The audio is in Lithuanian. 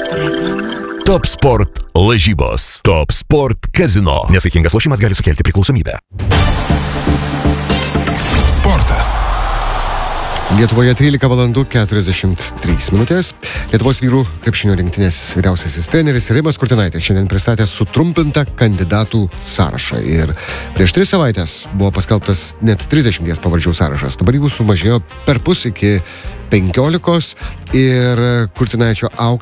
Top Sport lažybos. Top Sport Casino. Nesaikingas lošimas gali sukelti priklausomybę. Sportas. Lietuvoje 13:43 minutės. Lietuvos vyrų krepšinio rinktinės vyriausiasis treneris Rimas Kurtinaitis šiandien pristatė sutrumpintą kandidatų sąrašą. Ir prieš 3 savaitės buvo paskelbtas net 30 pavardžių sąrašas. Dabar jų sumažėjo perpus iki 15 ir Kurtinaičio